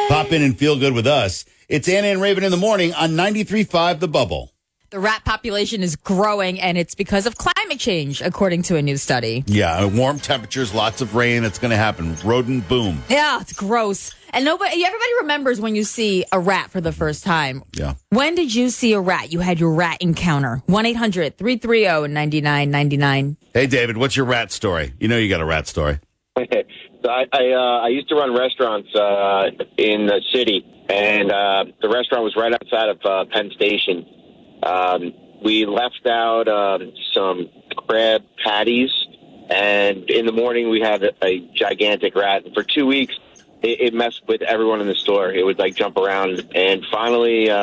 Pop in and feel good with us. It's Anna and Raven in the morning on 93.5 The Bubble. The rat population is growing, and it's because of climate change, according to a new study. Yeah, warm temperatures, lots of rain. It's going to happen. Rodent boom. Yeah, it's gross. And everybody remembers when you see a rat for the first time. Yeah. When did you see a rat? You had your rat encounter. 1-800-330-9999. Hey, David, what's your rat story? You know you got a rat story. So I used to run restaurants in the city, and the restaurant was right outside of Penn Station. We left out some crab patties, and in the morning we had a gigantic rat. And for 2 weeks, it messed with everyone in the store. It would, jump around, and finally